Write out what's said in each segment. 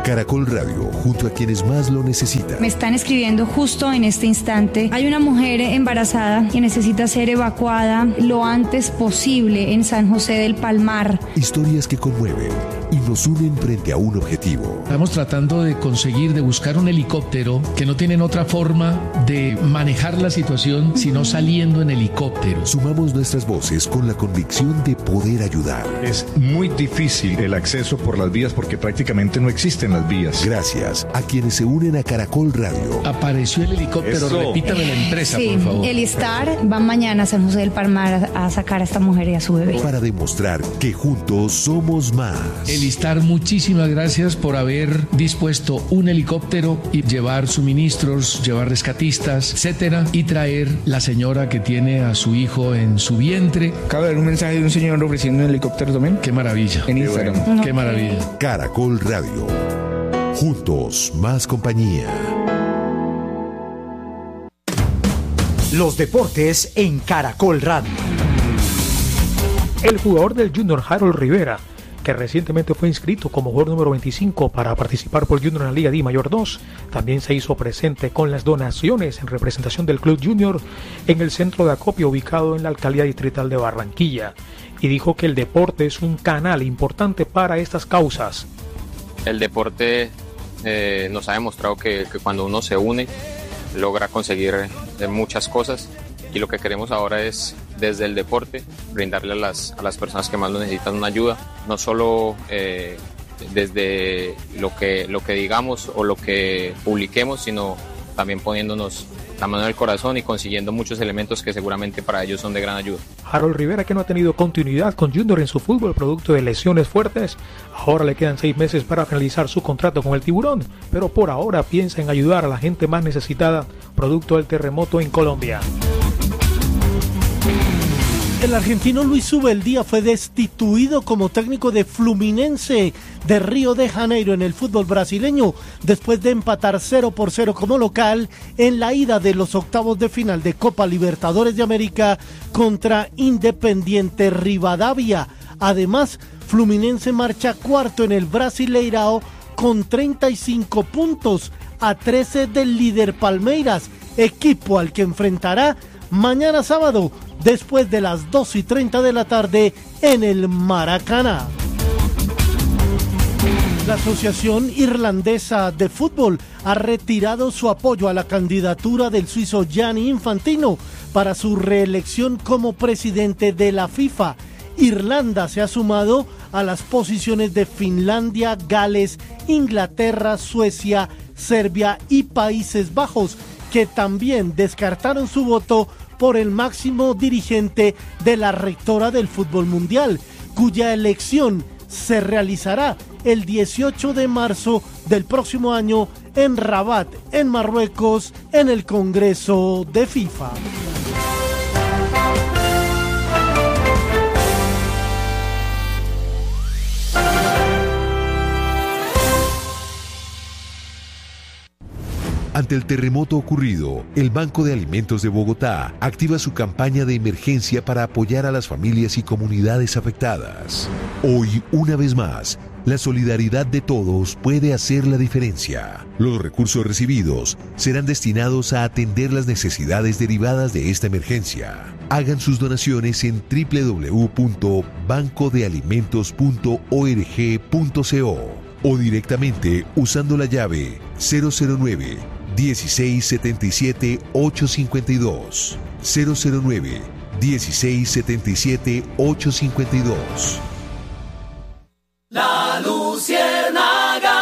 Caracol Radio, junto a quienes más lo necesitan. Me están escribiendo justo en este instante. Hay una mujer embarazada que necesita ser evacuada lo antes posible en San José del Palmar. Historias que conmueven y nos unen frente a un objetivo. Estamos tratando de buscar un helicóptero que no tienen otra forma de manejar la situación sino saliendo en helicóptero. Sumamos nuestras voces con la convicción de poder ayudar. Es muy difícil el acceso por las vías porque prácticamente no existen las vías. Gracias a quienes se unen a Caracol Radio. Apareció el helicóptero, repítame la empresa, sí, por favor. El ISTAR va mañana a San José del Palmar a sacar a esta mujer y a su bebé. Para demostrar que juntos somos más. El ISTAR, muchísimas gracias por haber dispuesto un helicóptero y llevar suministros, llevar rescatistas, etcétera, y traer la señora que tiene a su hijo en su vientre. Acaba de ver un mensaje de un señor ofreciendo un helicóptero también. Qué maravilla. En Instagram. Bueno. Qué maravilla. Caracol Radio. Juntos, más compañía. Los deportes en Caracol Radio. El jugador del Junior, Harold Rivera, que recientemente fue inscrito como jugador número 25 para participar por Junior en la Liga D Mayor 2, también se hizo presente con las donaciones en representación del Club Junior en el centro de acopio ubicado en la Alcaldía Distrital de Barranquilla, y dijo que el deporte es un canal importante para estas causas. El deporte nos ha demostrado que cuando uno se une logra conseguir muchas cosas, y lo que queremos ahora es desde el deporte brindarle a las personas que más lo necesitan una ayuda, no solo desde lo que digamos o lo que publiquemos, sino también poniéndonos la mano en el corazón y consiguiendo muchos elementos que seguramente para ellos son de gran ayuda. Harold Rivera, que no ha tenido continuidad con Junior en su fútbol producto de lesiones fuertes, ahora le quedan 6 meses para finalizar su contrato con el Tiburón, pero por ahora piensa en ayudar a la gente más necesitada producto del terremoto en Colombia. El argentino Luis Ubeldía fue destituido como técnico de Fluminense de Río de Janeiro en el fútbol brasileño después de empatar 0-0 como local en la ida de los octavos de final de Copa Libertadores de América contra Independiente Rivadavia. Además, Fluminense marcha cuarto en el Brasileirao con 35 puntos a 13 del líder Palmeiras, equipo al que enfrentará mañana sábado después de las 2:30 de la tarde en el Maracaná. La Asociación Irlandesa de Fútbol ha retirado su apoyo a la candidatura del suizo Gianni Infantino para su reelección como presidente de la FIFA. Irlanda se ha sumado a las posiciones de Finlandia, Gales, Inglaterra, Suecia, Serbia y Países Bajos, que también descartaron su voto por el máximo dirigente de la rectora del fútbol mundial, cuya elección se realizará el 18 de marzo del próximo año en Rabat, en Marruecos, en el Congreso de FIFA. Ante el terremoto ocurrido, el Banco de Alimentos de Bogotá activa su campaña de emergencia para apoyar a las familias y comunidades afectadas. Hoy, una vez más, la solidaridad de todos puede hacer la diferencia. Los recursos recibidos serán destinados a atender las necesidades derivadas de esta emergencia. Hagan sus donaciones en www.bancodealimentos.org.co o directamente usando la llave 009 1677 852 009 1677 852. La Luciérnaga.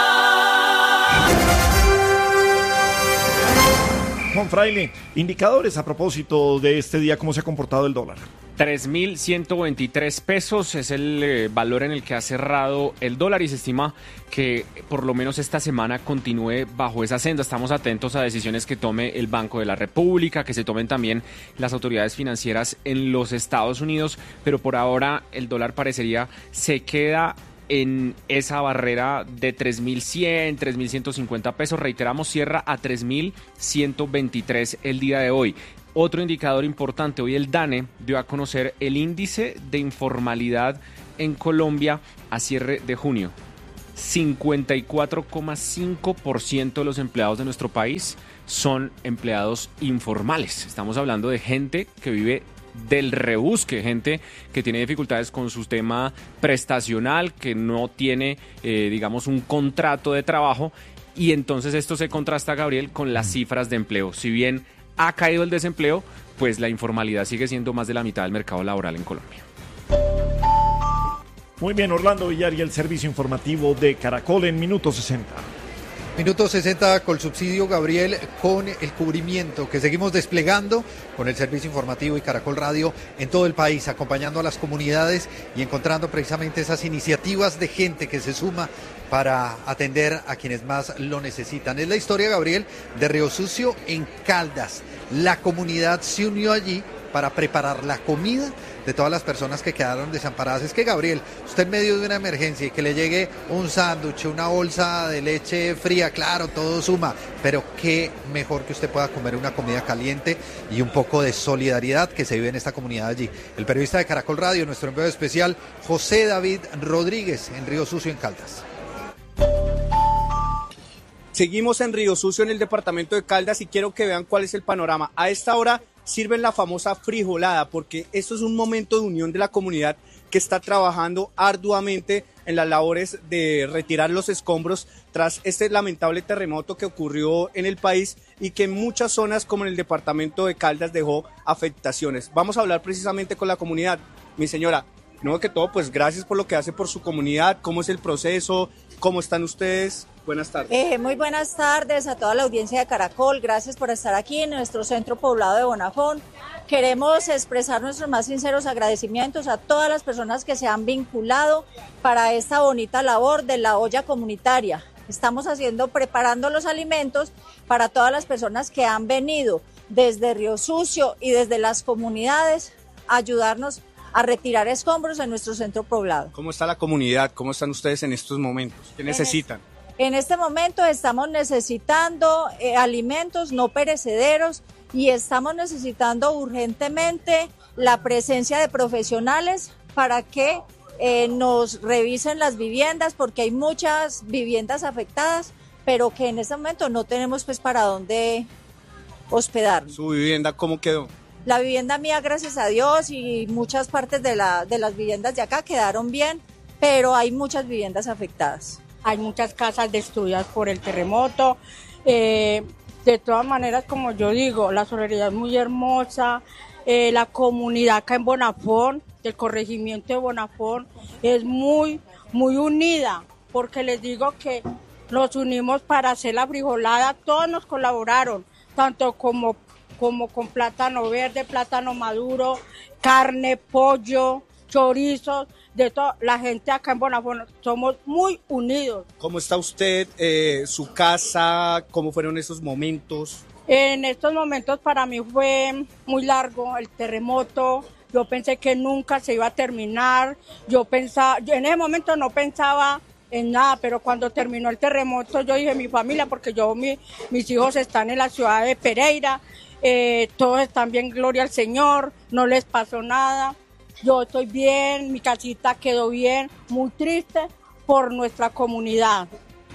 Juan Fraile, indicadores a propósito de este día, ¿cómo se ha comportado el dólar? 3.123 pesos es el valor en el que ha cerrado el dólar y se estima que por lo menos esta semana continúe bajo esa senda. Estamos atentos a decisiones que tome el Banco de la República, que se tomen también las autoridades financieras en los Estados Unidos, pero por ahora el dólar parecería se queda en esa barrera de 3.100, 3.150 pesos. Reiteramos, cierra a 3.123 el día de hoy. Otro indicador importante, hoy el DANE dio a conocer el índice de informalidad en Colombia a cierre de junio. 54,5% de los empleados de nuestro país son empleados informales. Estamos hablando de gente que vive del rebusque, gente que tiene dificultades con su tema prestacional, que no tiene, digamos, un contrato de trabajo, y entonces esto se contrasta, Gabriel, con las cifras de empleo. Si bien ha caído el desempleo, pues la informalidad sigue siendo más de la mitad del mercado laboral en Colombia. Muy bien, Orlando Villar y el servicio informativo de Caracol en Minuto 60. Minuto 60 Colsubsidio, Gabriel, con el cubrimiento que seguimos desplegando con el servicio informativo y Caracol Radio en todo el país, acompañando a las comunidades y encontrando precisamente esas iniciativas de gente que se suma para atender a quienes más lo necesitan. Es la historia, Gabriel, de Río Sucio en Caldas. La comunidad se unió allí para preparar la comida de todas las personas que quedaron desamparadas. Es que, Gabriel, usted en medio de una emergencia y que le llegue un sándwich, una bolsa de leche fría, claro, todo suma, pero qué mejor que usted pueda comer una comida caliente y un poco de solidaridad que se vive en esta comunidad allí. El periodista de Caracol Radio, nuestro enviado especial, José David Rodríguez, en Río Sucio, en Caldas. Seguimos en Río Sucio, en el departamento de Caldas, y quiero que vean cuál es el panorama. A esta hora sirven la famosa frijolada, porque esto es un momento de unión de la comunidad que está trabajando arduamente en las labores de retirar los escombros tras este lamentable terremoto que ocurrió en el país y que en muchas zonas, como en el departamento de Caldas, dejó afectaciones. Vamos a hablar precisamente con la comunidad. Mi señora, no que todo, pues gracias por lo que hace por su comunidad. ¿Cómo es el proceso? ¿Cómo están ustedes? Buenas tardes. Muy buenas tardes a toda la audiencia de Caracol. Gracias por estar aquí en nuestro centro poblado de Bonafón. Queremos expresar nuestros más sinceros agradecimientos a todas las personas que se han vinculado para esta bonita labor de la olla comunitaria. Estamos preparando los alimentos para todas las personas que han venido desde Río Sucio y desde las comunidades a ayudarnos a retirar escombros en nuestro centro poblado. ¿Cómo está la comunidad? ¿Cómo están ustedes en estos momentos? ¿Qué necesitan? En este momento estamos necesitando alimentos no perecederos y estamos necesitando urgentemente la presencia de profesionales para que nos revisen las viviendas, porque hay muchas viviendas afectadas, pero que en este momento no tenemos pues para dónde hospedarnos. ¿Su vivienda cómo quedó? La vivienda mía, gracias a Dios, y muchas partes de las viviendas de acá quedaron bien, pero hay muchas viviendas afectadas. Hay muchas casas destruidas por el terremoto. De todas maneras, como yo digo, la solidaridad es muy hermosa. La comunidad acá en Bonafón, del corregimiento de Bonafón, es muy, muy unida, porque les digo que nos unimos para hacer la frijolada. Todos nos colaboraron, tanto como con plátano verde, plátano maduro, carne, pollo, chorizos, de toda la gente acá en Bonafón. Somos muy unidos. ¿Cómo está usted? ¿Su casa? ¿Cómo fueron esos momentos? En estos momentos para mí fue muy largo el terremoto. Yo pensé que nunca se iba a terminar. Yo en ese momento no pensaba en nada, pero cuando terminó el terremoto yo dije, mi familia, porque mis hijos están en la ciudad de Pereira, todos están bien, gloria al Señor, no les pasó nada. Yo estoy bien, mi casita quedó bien, muy triste por nuestra comunidad.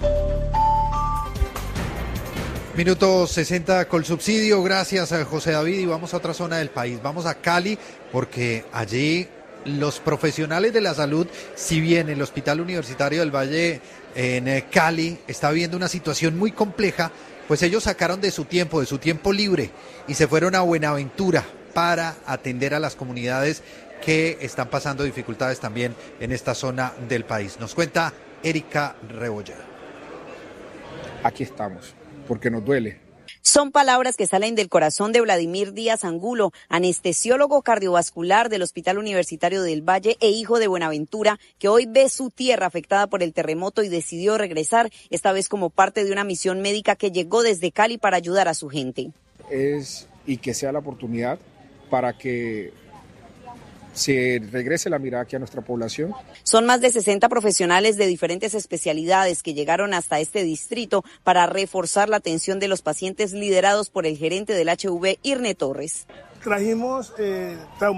Minuto 60 Colsubsidio, gracias a José David, y vamos a otra zona del país, vamos a Cali, porque allí los profesionales de la salud, si bien el Hospital Universitario del Valle en Cali está viviendo una situación muy compleja, pues ellos sacaron de su tiempo libre y se fueron a Buenaventura para atender a las comunidades que están pasando dificultades también en esta zona del país. Nos cuenta Erika Rebolla. Aquí estamos, porque nos duele. Son palabras que salen del corazón de Vladimir Díaz Angulo, anestesiólogo cardiovascular del Hospital Universitario del Valle e hijo de Buenaventura, que hoy ve su tierra afectada por el terremoto y decidió regresar, esta vez como parte de una misión médica que llegó desde Cali para ayudar a su gente. Y que sea la oportunidad para que se regrese la mirada aquí a nuestra población. Son más de 60 profesionales de diferentes especialidades que llegaron hasta este distrito para reforzar la atención de los pacientes, liderados por el gerente del HV, Irne Torres. Trajimos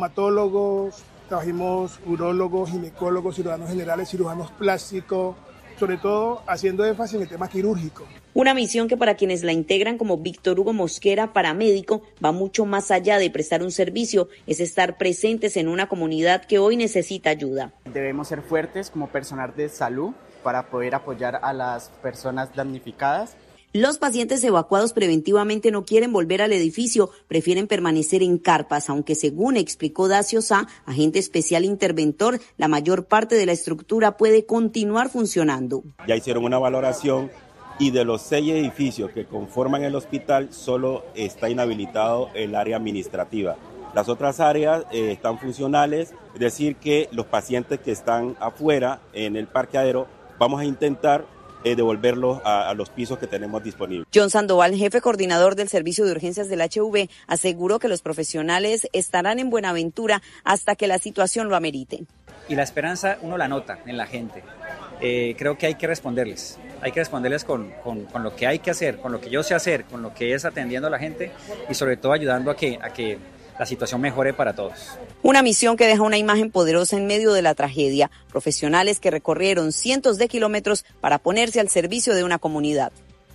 traumatólogos, trajimos urólogos, ginecólogos, cirujanos generales, cirujanos plásticos, sobre todo haciendo énfasis en el tema quirúrgico. Una misión que para quienes la integran, como Víctor Hugo Mosquera, paramédico, va mucho más allá de prestar un servicio, es estar presentes en una comunidad que hoy necesita ayuda. Debemos ser fuertes como personal de salud para poder apoyar a las personas damnificadas. Los pacientes evacuados preventivamente no quieren volver al edificio, prefieren permanecer en carpas, aunque según explicó Dacio Sá, agente especial interventor, la mayor parte de la estructura puede continuar funcionando. Ya hicieron una valoración y de los 6 edificios que conforman el hospital solo está inhabilitado el área administrativa. Las otras áreas están funcionales, es decir que los pacientes que están afuera en el parqueadero vamos a intentar devolverlos a los pisos que tenemos disponibles. John Sandoval, jefe coordinador del servicio de urgencias del HV, aseguró que los profesionales estarán en Buenaventura hasta que la situación lo amerite. Y la esperanza uno la nota en la gente. Creo que hay que responderles con lo que hay que hacer, con lo que yo sé hacer, con lo que es atendiendo a la gente y sobre todo ayudando a que la situación mejore para todos. Una misión que deja una imagen poderosa en medio de la tragedia. Profesionales que recorrieron cientos de kilómetros para ponerse al servicio de una comunidad.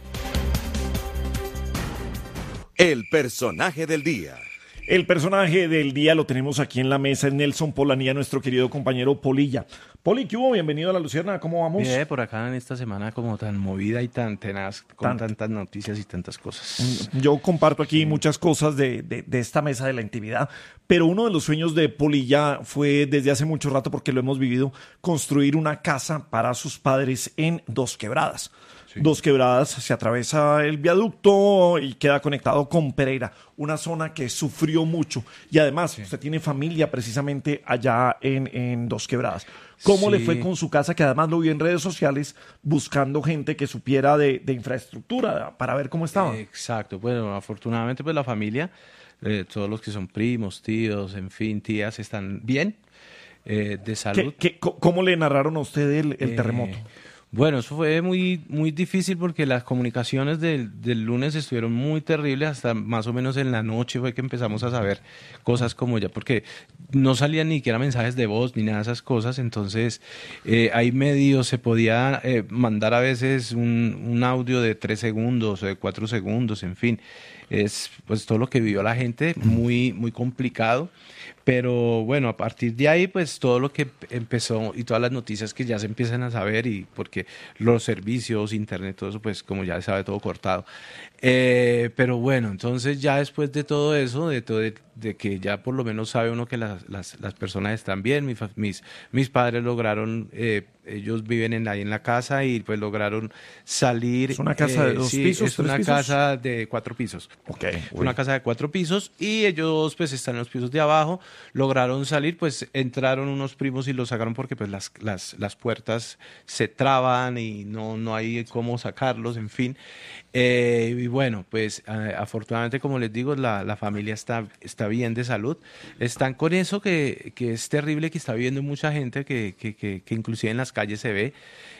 El personaje del día. El personaje del día lo tenemos aquí en la mesa, es Nelson Polanía, nuestro querido compañero Polilla. Poli, ¿qué hubo? Bienvenido a La Luciérnaga, ¿cómo vamos? Bien, por acá en esta semana como tan movida y tan tenaz, con tantas noticias y tantas cosas. Yo comparto aquí muchas cosas de esta mesa de la intimidad, pero uno de los sueños de Polilla fue desde hace mucho rato, porque lo hemos vivido, construir una casa para sus padres en Dos Quebradas. Sí. Dos Quebradas, se atraviesa el viaducto y queda conectado con Pereira, una zona que sufrió mucho. Y además, usted tiene familia precisamente allá en Dos Quebradas. ¿Cómo le fue con su casa? Que además lo vi en redes sociales buscando gente que supiera de infraestructura para ver cómo estaba. Exacto. Bueno, afortunadamente pues la familia, todos los que son primos, tíos, en fin, tías, están bien de salud. ¿Cómo le narraron a usted el terremoto? Bueno, eso fue muy, muy difícil porque las comunicaciones del lunes estuvieron muy terribles, hasta más o menos en la noche fue que empezamos a saber cosas como ya, porque no salían ni siquiera mensajes de voz ni nada de esas cosas, entonces ahí medio se podía mandar a veces un audio de 3 segundos o de 4 segundos, en fin, es pues todo lo que vivió la gente, muy, muy complicado. Pero bueno, a partir de ahí, pues todo lo que empezó y todas las noticias que ya se empiezan a saber, y porque los servicios, internet, todo eso, pues como ya se sabe, todo cortado. Pero bueno, entonces ya después de todo eso, de que ya por lo menos sabe uno que las personas están bien, mis padres lograron, ellos viven ahí en la casa y pues lograron salir. ¿Es una casa de 2 pisos? Es una casa de 4 pisos. Okay. Una casa de 4 pisos y ellos pues están en los pisos de abajo, lograron salir, pues entraron unos primos y los sacaron porque pues las puertas se traban y no hay cómo sacarlos, en fin. Y bueno, pues afortunadamente, como les digo, la familia está bien de salud. Están con eso que es terrible, que está viviendo mucha gente, que inclusive en las calles se ve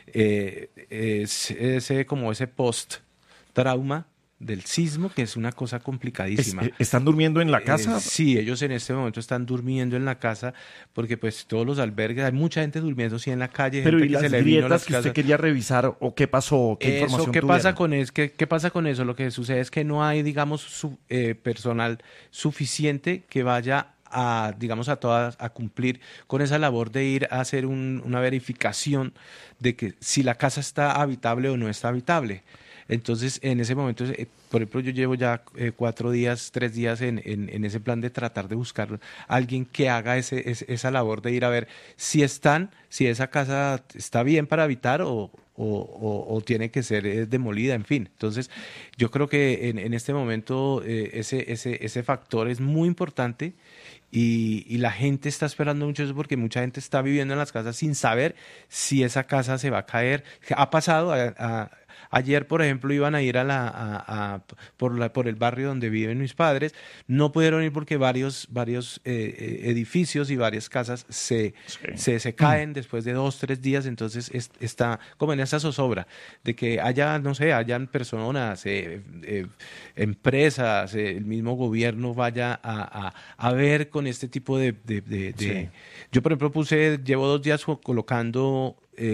como ese post-trauma del sismo, que es una cosa complicadísima. ¿Están durmiendo en la casa? Sí, ellos en este momento están durmiendo en la casa, porque pues todos los albergues, hay mucha gente durmiendo sí en la calle. Pero gente ¿y las grietas que usted quería revisar o qué pasó? ¿Qué información ¿Qué tuvieron? pasa con eso? Lo que sucede es que no hay, digamos, personal suficiente que vaya a cumplir con esa labor de ir a hacer una verificación de que si la casa está habitable o no está habitable. Entonces, en ese momento, por ejemplo, yo llevo ya 3 días en ese plan de tratar de buscar a alguien que haga esa labor de ir a ver si esa casa está bien para habitar o tiene que ser demolida, en fin. Entonces, yo creo que en este momento ese factor es muy importante. Y la gente está esperando mucho eso, porque mucha gente está viviendo en las casas sin saber si esa casa se va a caer. Ha pasado, ayer, por ejemplo, iban a ir por el barrio donde viven mis padres, no pudieron ir porque varios edificios y varias casas se caen después de 2-3 días, entonces está como en esa zozobra de que hayan personas, empresas, el mismo gobierno vaya a ver con este tipo de... Yo, por ejemplo, llevo 2 días colocando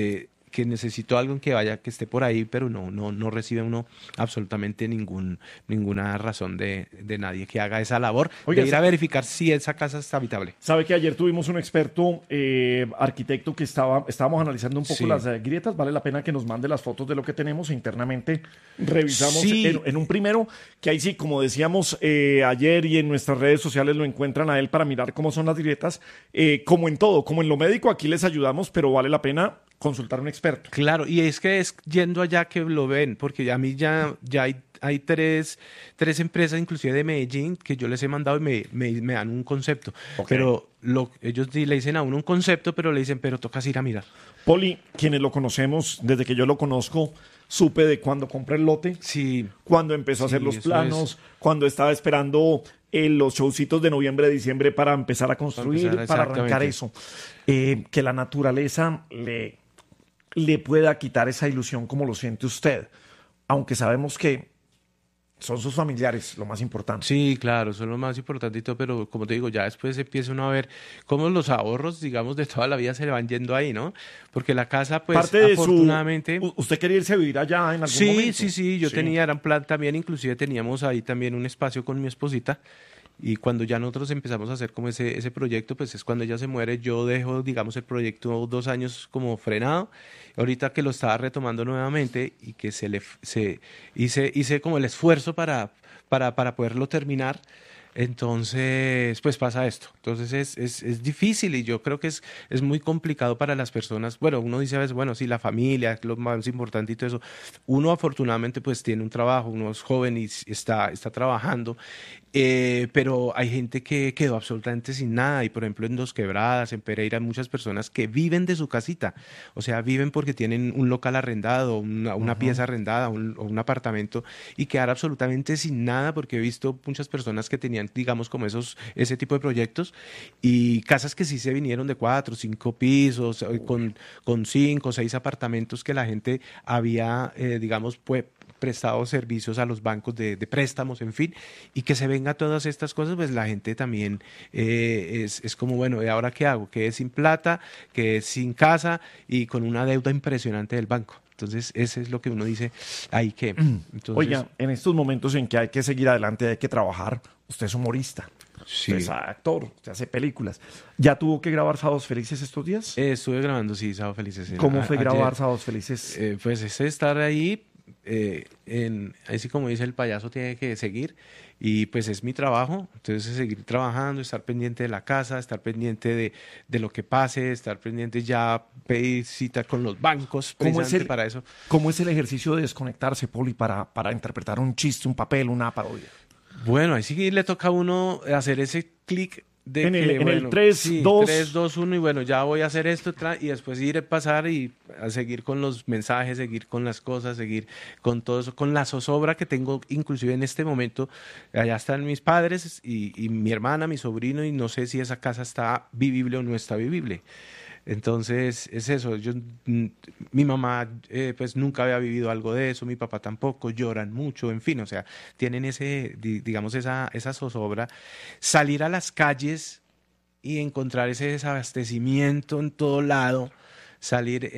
que necesito alguien que vaya, que esté por ahí, pero no recibe uno absolutamente ninguna razón de nadie que haga esa labor. Oiga, de ir a verificar si esa casa está habitable. Sabe que ayer tuvimos un experto arquitecto que estábamos analizando un poco las grietas. Vale la pena que nos mande las fotos de lo que tenemos e internamente revisamos en un primero, que ahí sí, como decíamos ayer, y en nuestras redes sociales lo encuentran a él para mirar cómo son las grietas. Como en todo, como en lo médico, aquí les ayudamos, pero vale la pena consultar a un experto. Claro, y es que es yendo allá que lo ven, porque a mí ya hay tres empresas, inclusive de Medellín, que yo les he mandado y me dan un concepto. Okay. Pero ellos le dicen a uno un concepto, pero le dicen, pero tocas ir a mirar. Poli, quienes lo conocemos, desde que yo lo conozco, supe de cuando compré el lote, cuando empezó a hacer los planos, cuando estaba esperando los showcitos de noviembre, diciembre para empezar a construir, para arrancar eso. Que la naturaleza le pueda quitar esa ilusión como lo siente usted, aunque sabemos que son sus familiares lo más importante. Sí, claro, son lo más importante, pero como te digo, ya después empieza uno a ver cómo los ahorros, digamos, de toda la vida se le van yendo ahí, ¿no? Porque la casa, pues, parte afortunadamente... ¿Usted quería irse a vivir allá en algún momento? Sí, yo tenía, era un plan también, inclusive teníamos ahí también un espacio con mi esposita. Y cuando ya nosotros empezamos a hacer como ese proyecto, pues es cuando ella se muere, yo dejo, digamos, el proyecto 2 años como frenado. Ahorita que lo estaba retomando nuevamente y que hice como el esfuerzo para poderlo terminar. Entonces, pues pasa esto. Entonces es difícil y yo creo que es muy complicado para las personas. Bueno, uno dice a veces, bueno, sí, la familia es lo más importante y todo eso. Uno afortunadamente pues tiene un trabajo, uno es joven y está trabajando. Pero hay gente que quedó absolutamente sin nada y por ejemplo en Dos Quebradas, en Pereira, hay muchas personas que viven de su casita, o sea, viven porque tienen un local arrendado, una pieza arrendada o un apartamento y quedar absolutamente sin nada, porque he visto muchas personas que tenían, digamos, como ese tipo de proyectos y casas que sí se vinieron de 4 o 5 pisos, con 5 o 6 apartamentos que la gente había, digamos, pues prestado servicios a los bancos de préstamos, en fin, y que se venga todas estas cosas, pues la gente también es como, bueno, ¿y ahora qué hago? Quedé sin plata, quedé sin casa y con una deuda impresionante del banco. Entonces, eso es lo que uno dice, hay que... Entonces, oiga, en estos momentos en que hay que seguir adelante, hay que trabajar, usted es humorista. Sí. Usted es actor, usted hace películas. ¿Ya tuvo que grabar Sábados Felices estos días? Estuve grabando, sí, Sábados Felices. ¿Cómo fue grabar Sábados Felices? Pues es estar ahí... así como dice el payaso, tiene que seguir y pues es mi trabajo, entonces seguir trabajando, estar pendiente de la casa, estar pendiente de lo que pase, estar pendiente, ya pedir cita con los bancos para eso. ¿Cómo es el ejercicio de desconectarse, Poli, para interpretar un chiste, un papel, una parodia? Bueno, ahí sí le toca a uno hacer ese clic en el 3, 2... 3, 2, 1 y bueno, ya voy a hacer esto y después ir a pasar y a seguir con los mensajes, seguir con las cosas, seguir con todo eso, con la zozobra que tengo inclusive en este momento. Allá están mis padres y mi hermana, mi sobrino y no sé si esa casa está vivible o no está vivible. Entonces es eso, mi mamá pues nunca había vivido algo de eso, mi papá tampoco, lloran mucho, en fin, o sea, tienen digamos esa zozobra. Salir a las calles y encontrar ese desabastecimiento en todo lado, salir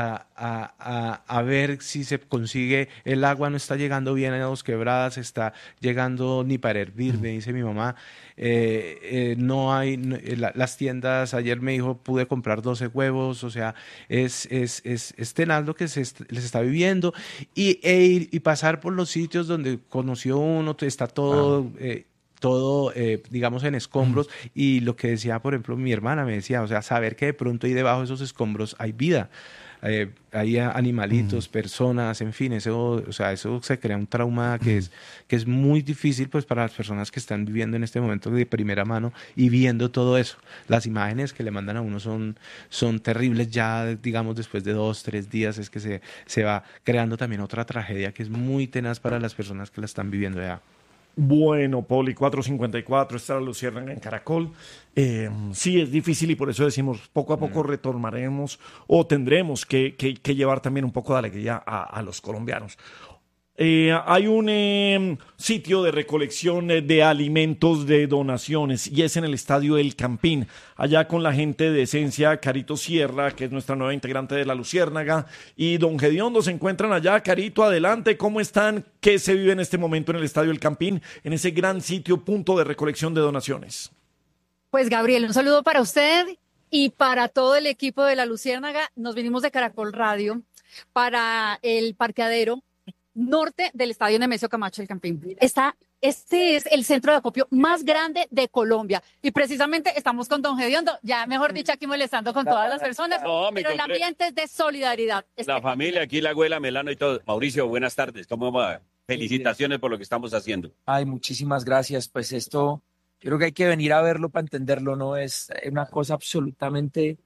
a ver si se consigue, el agua no está llegando bien a Dos Quebradas, está llegando ni para hervir, me dice mi mamá. No hay las tiendas, ayer me dijo pude comprar 12 huevos, o sea, es tenaz lo que les está viviendo y pasar por los sitios donde conoció uno, está todo... digamos, en escombros y lo que decía, por ejemplo, mi hermana me decía, o sea, saber que de pronto ahí debajo de esos escombros hay vida, hay animalitos, personas, en fin, eso se crea un trauma que es muy difícil pues para las personas que están viviendo en este momento de primera mano y viendo todo eso. Las imágenes que le mandan a uno son terribles ya, digamos, después de 2, 3 días es que se va creando también otra tragedia que es muy tenaz para las personas que la están viviendo ya. Bueno, Poli, 454, está la Luciérnaga en Caracol. Sí, es difícil y por eso decimos, poco a poco retomaremos o tendremos que llevar también un poco de alegría a los colombianos. Hay un sitio de recolección de alimentos de donaciones y es en el Estadio El Campín, allá con la gente de Esencia, Carito Sierra, que es nuestra nueva integrante de La Luciérnaga, y Don Gediondo se encuentran allá. Carito, adelante, ¿cómo están? ¿Qué se vive en este momento en el Estadio El Campín, en ese gran sitio, punto de recolección de donaciones? Pues Gabriel, un saludo para usted y para todo el equipo de La Luciérnaga. Nos vinimos de Caracol Radio para el parqueadero norte del Estadio Nemesio Camacho del Campín. Este es el centro de acopio más grande de Colombia y precisamente estamos con Don Gediondo, ya mejor dicho aquí molestando con todas las personas, pero el ambiente es de solidaridad. La familia, aquí la abuela, Melano y todo. Mauricio, buenas tardes, ¿cómo va? Felicitaciones por lo que estamos haciendo. Ay, muchísimas gracias, pues esto, yo creo que hay que venir a verlo para entenderlo, ¿no? Es una cosa absolutamente,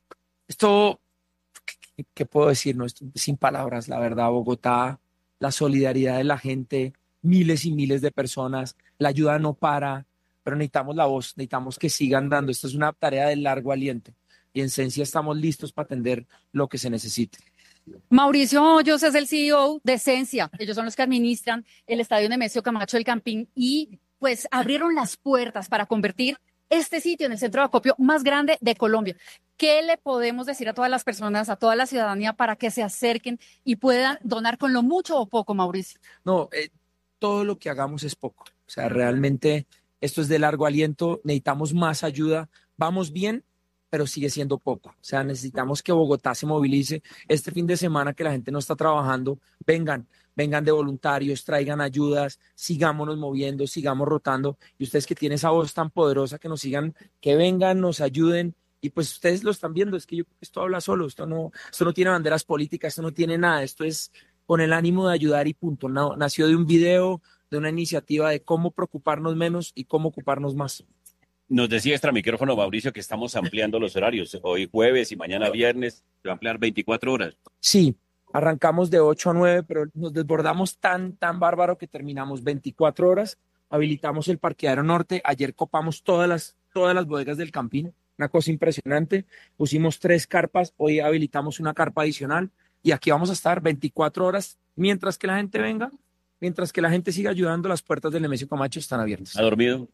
esto, ¿qué puedo decir? No, esto, sin palabras, la verdad, Bogotá, la solidaridad de la gente, miles y miles de personas, la ayuda no para, pero necesitamos la voz, necesitamos que sigan dando. Esto es una tarea de largo aliento y en Esencia estamos listos para atender lo que se necesite. Mauricio Hoyos es el CEO de Esencia, ellos son los que administran el Estadio Nemesio Camacho del Campín y pues abrieron las puertas para convertir este sitio en el centro de acopio más grande de Colombia. ¿Qué le podemos decir a todas las personas, a toda la ciudadanía para que se acerquen y puedan donar con lo mucho o poco, Mauricio? No, todo lo que hagamos es poco. O sea, realmente esto es de largo aliento, necesitamos más ayuda, vamos bien, pero sigue siendo poco. O sea, necesitamos que Bogotá se movilice. Este fin de semana que la gente no está trabajando, vengan de voluntarios, traigan ayudas, sigámonos moviendo, sigamos rotando. Y ustedes que tienen esa voz tan poderosa, que nos sigan, que vengan, nos ayuden. Y pues ustedes lo están viendo, es que yo creo que esto habla solo, esto no tiene banderas políticas, esto no tiene nada, esto es con el ánimo de ayudar y punto. No, nació de un video, de una iniciativa de cómo preocuparnos menos y cómo ocuparnos más. Nos decía extra micrófono, Mauricio, que estamos ampliando los horarios. Hoy jueves y mañana viernes se va a ampliar 24 horas. Sí, arrancamos de 8 a 9, pero nos desbordamos tan bárbaro que terminamos 24 horas. Habilitamos el parqueadero norte. Ayer copamos todas las bodegas del Campín. Una cosa impresionante. Pusimos 3 carpas. Hoy habilitamos una carpa adicional. Y aquí vamos a estar 24 horas mientras que la gente venga, mientras que la gente siga ayudando. Las puertas del Nemesio Camacho están abiertas. ¿Ha dormido?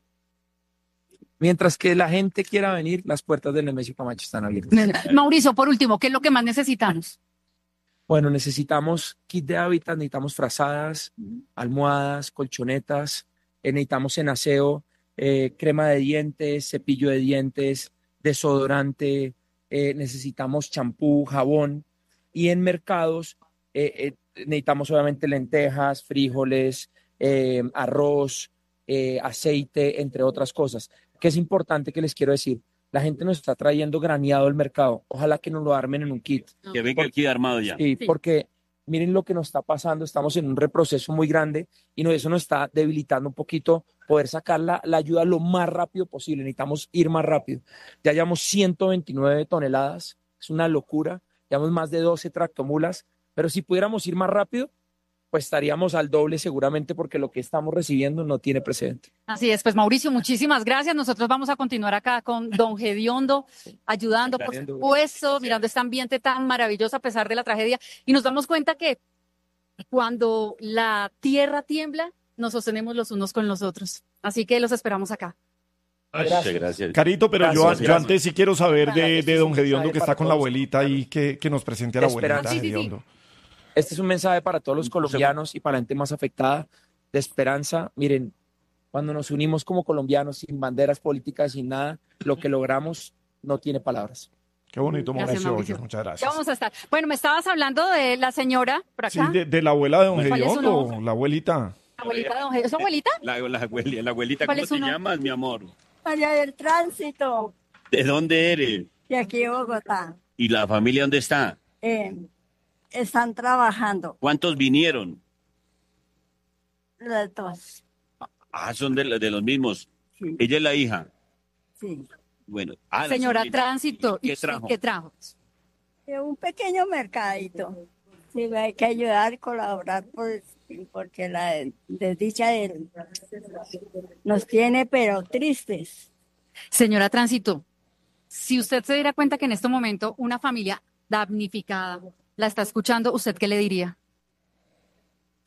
Mientras que la gente quiera venir, las puertas del Nemesio Camacho están abiertas. Mauricio, por último, ¿qué es lo que más necesitamos? Bueno, necesitamos kit de hábitat, necesitamos frazadas, almohadas, colchonetas, necesitamos en aseo, crema de dientes, cepillo de dientes, desodorante, necesitamos champú, jabón y en mercados necesitamos obviamente lentejas, frijoles, arroz, aceite, entre otras cosas. ¿Qué es importante que les quiero decir? La gente nos está trayendo graneado al mercado. Ojalá que nos lo armen en un kit. Que venga el kit armado ya. Sí, porque miren lo que nos está pasando. Estamos en un reproceso muy grande y eso nos está debilitando un poquito poder sacar la ayuda lo más rápido posible. Necesitamos ir más rápido. Ya llevamos 129 toneladas. Es una locura. Llevamos más de 12 tractomulas. Pero si pudiéramos ir más rápido, pues estaríamos al doble seguramente porque lo que estamos recibiendo no tiene precedente. Así es, pues Mauricio, muchísimas gracias. Nosotros vamos a continuar acá con Don Gediondo, ayudando, por supuesto, mirando este ambiente tan maravilloso a pesar de la tragedia. Y nos damos cuenta que cuando la tierra tiembla, nos sostenemos los unos con los otros. Así que los esperamos acá. Gracias. Carito, pero Gracias, yo antes sí quiero saber de Don Gediondo, mensaje que está para con la todos. abuelita y que nos presente a la abuelita. Esperanza. Gediondo. Este es un mensaje para todos los colombianos y para la gente más afectada de esperanza. Miren, cuando nos unimos como colombianos, sin banderas políticas, sin nada, lo que logramos no tiene palabras. Qué bonito, Gracias, Mauricio. Mauricio. Muchas Ya gracias. vamos a estar. Bueno, me estabas hablando de la señora por Sí, acá. de la abuela de Don ¿Cuál es su Gediondo, nombre? la abuelita. La abuelita de Don Gediondo. ¿Es su abuelita? La abuelita, ¿Cuál ¿cómo es su te nombre? llamas, mi amor? María del Tránsito, ¿De dónde eres? de aquí de Bogotá. ¿Y la familia dónde está? Están trabajando ¿Cuántos vinieron? las dos. Ah, son de los mismos. Sí. Ella es la hija. Sí. Bueno. la Señora sobrina. Tránsito. ¿y ¿Qué usted trajo? ¿Qué trajo? Un pequeño mercadito. Sí, hay que ayudar, colaborar, porque la desdicha nos tiene, pero tristes. Señora Tránsito, si usted se diera cuenta que en este momento una familia damnificada la está escuchando, ¿usted qué le diría?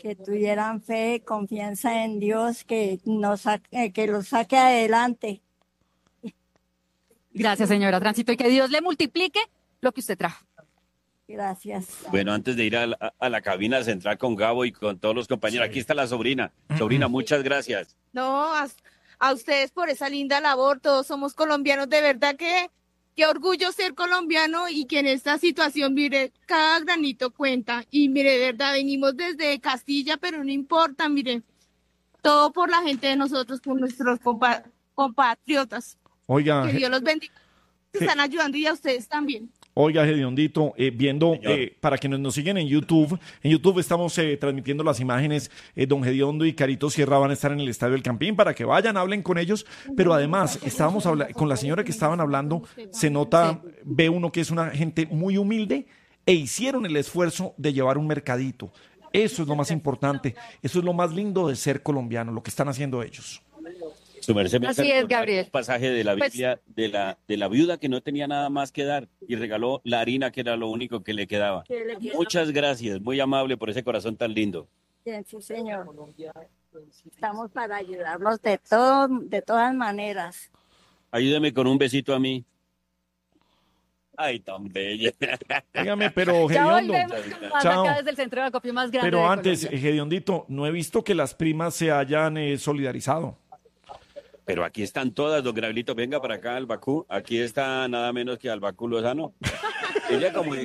que tuvieran fe, confianza en Dios, que los saque adelante. Gracias, señora Tránsito, y que Dios le multiplique lo que usted trajo. Gracias. Bueno, antes de ir a la cabina central con Gabo y con todos los compañeros, aquí está la sobrina. Sobrina, muchas gracias. No, a ustedes por esa linda labor, todos somos colombianos, de verdad que qué orgullo ser colombiano y que en esta situación, mire, cada granito cuenta. Y mire, de verdad, venimos desde Castilla, pero no importa, mire, todo por la gente de nosotros, por nuestros compatriotas. Oiga, que Dios los bendiga. Se están ayudando y a ustedes también. Oiga, Gediondito, viendo, para quienes nos siguen en YouTube estamos transmitiendo las imágenes, don Gediondo y Carito Sierra van a estar en el Estadio del Campín para que vayan, hablen con ellos, pero además estábamos con la señora que estaban hablando, se nota, ve uno que es una gente muy humilde e hicieron el esfuerzo de llevar un mercadito. Eso es lo más importante, eso es lo más lindo de ser colombiano, lo que están haciendo ellos. Su merced me Así es, Gabriel. Un pasaje de la Biblia de la viuda que no tenía nada más que dar y regaló la harina que era lo único que le quedaba. Muchas gracias, muy amable por ese corazón tan lindo. Bien, sí, señor. Estamos para ayudarlos de todas maneras. Ayúdeme con un besito a mí. Ay, tan bella. Dígame, pero Ya Gediondo. volvemos Chao. acá desde el centro de acopio más grande Pero de antes, Colombia. Gediondito, no he visto que las primas se hayan solidarizado. Pero aquí están todas, don Gravelito, venga para acá al Bakú. Aquí está nada menos que al Bakú Lozano. Ella como...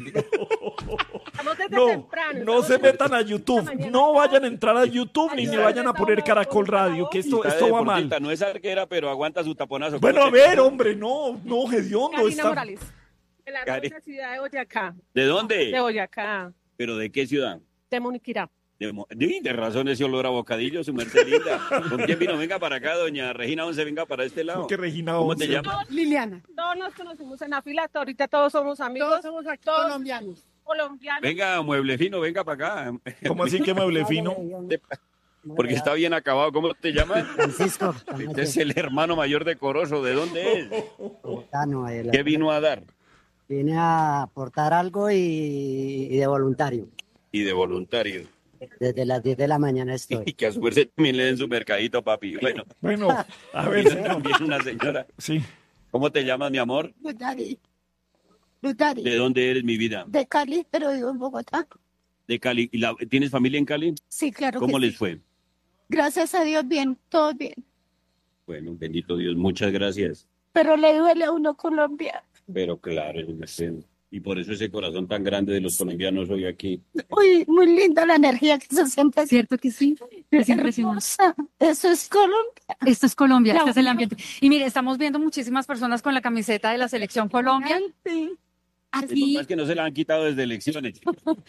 No se metan a YouTube, no vayan a entrar a YouTube ni me vayan a poner Caracol Radio, que esto va mal. No es arquera, pero aguanta su taponazo. Bueno, a ver, hombre, no, Gediondo. Karina Morales, de la hermosa ciudad de Boyacá. ¿De dónde? De Boyacá, ¿Pero de qué ciudad? de Muniquirá. De razón ese olor a bocadillo, su merced linda. ¿Con quién vino? Venga para acá, doña Regina 11, venga para este lado. ¿Qué Regina ¿Cómo 11? te llamas? Liliana. Todos nos conocimos en la fila, ahorita todos somos amigos. Todos somos colombianos. Venga, mueble fino, venga para acá. ¿Cómo así que mueble fino? Porque está bien acabado. ¿Cómo te llamas? Francisco. Este es el hermano mayor de Corozo. ¿De dónde es? Bogotano, ¿Qué vino a dar? Vine a aportar algo y de voluntario. Y de voluntario. Desde las 10 de la mañana estoy. Y que a su merced también le den su mercadito, papi. Bueno, a ver. También una señora. Sí. ¿Cómo te llamas, mi amor? Lutari. ¿De dónde eres, mi vida? De Cali, pero vivo en Bogotá. De Cali. ¿Y tienes familia en Cali? Sí, claro. ¿Cómo que les sí. fue? Gracias a Dios, bien, todo bien. Bueno, bendito Dios, muchas gracias. Pero le duele a uno Colombia. Pero claro, y por eso ese corazón tan grande de los colombianos hoy aquí. Uy, muy linda la energía que se siente. Cierto que sí. Es impresionante. Eso es Colombia. Esto es Colombia, este es el ambiente. Y mire, estamos viendo muchísimas personas con la camiseta de la Selección Colombia. Aquí, Es que no se la han quitado desde elecciones.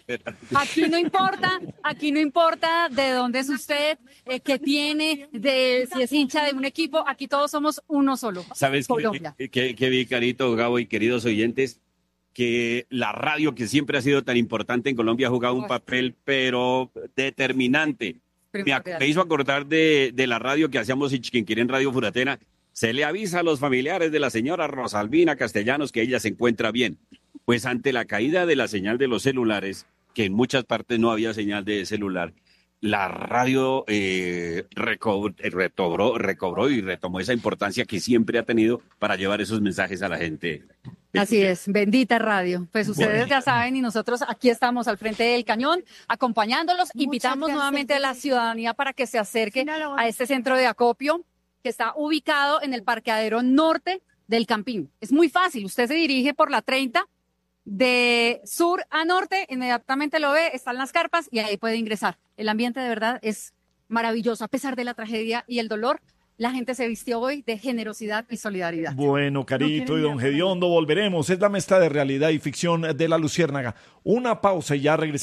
aquí no importa de dónde es usted, qué tiene, si es hincha de un equipo, aquí todos somos uno solo. ¿Sabes Colombia. qué vi, Carito, Gabo y queridos oyentes? Que la radio, que siempre ha sido tan importante en Colombia, ha jugado un papel, pero determinante. Me hizo acordar de la radio que hacíamos en Chiquinquirá, en Radio Furatena. Se le avisa a los familiares de la señora Rosalvina Castellanos que ella se encuentra bien. Pues ante la caída de la señal de los celulares, que en muchas partes no había señal de celular, la radio recobró y retomó esa importancia que siempre ha tenido para llevar esos mensajes a la gente. Así es, bendita radio. Pues ustedes ya saben y nosotros aquí estamos al frente del cañón acompañándolos. Invitamos nuevamente a la ciudadanía para que se acerque a este centro de acopio que está ubicado en el parqueadero norte del Campín. Es muy fácil, usted se dirige por la 30 de sur a norte, inmediatamente lo ve, están las carpas y ahí puede ingresar. El ambiente de verdad es maravilloso, a pesar de la tragedia y el dolor. La gente se vistió hoy de generosidad y solidaridad. Bueno, Carito y don Gediondo, volveremos. Es la mezcla de realidad y ficción de La Luciérnaga. Una pausa y ya regresamos.